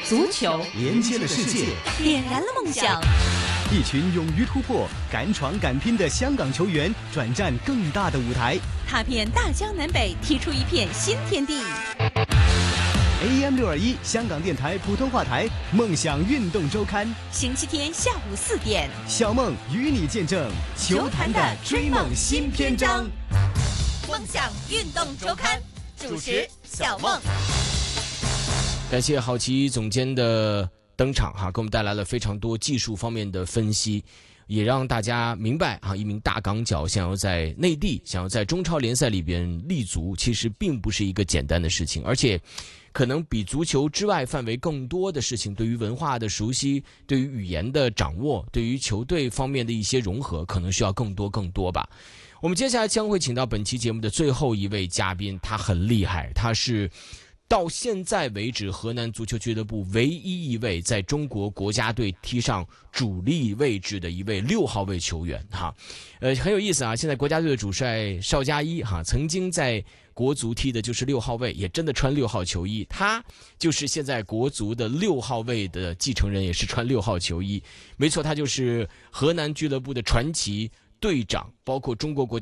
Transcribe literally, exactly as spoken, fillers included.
足球连接了世界， 点燃了梦想。 一群勇于突破、敢闯敢拼的香港球员转战更大的舞台， 踏遍大江南北，踢出一片新天地。 A M 六二一香港电台普通话台《梦想运动周刊》， 星期天下午四点， 小梦与你见证球坛的追梦新篇章。 梦想运动周刊主持小梦。 感谢好奇总监的登场哈，给我们带来了非常多技术方面的分析，也让大家明白啊，一名大港脚想要在内地、想要在中超联赛里边立足，其实并不是一个简单的事情，而且可能比足球之外范围更多的事情，对于文化的熟悉，对于语言的掌握，对于球队方面的一些融合，可能需要更多更多吧。我们接下来将会请到本期节目的最后一位嘉宾，他很厉害，他是到现在为止河南足球俱乐部唯一一位在中国国家队踢上主力位置的一位六号位球员哈，呃很有意思啊。现在国家队的主帅邵佳一哈，曾经在国足踢的就是六号位，也真的穿六号球衣，他就是现在国足的六号位的继承人，也是穿六号球衣。没错，他就是河南俱乐部的传奇队长，包括中国国家